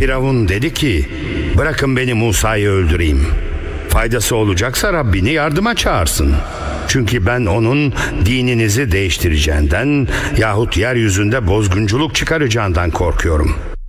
Firavun dedi ki, bırakın beni Musa'yı öldüreyim. Faydası olacaksa Rabbini yardıma çağırsın. Çünkü ben onun dininizi değiştireceğinden yahut yeryüzünde bozgunculuk çıkaracağından korkuyorum.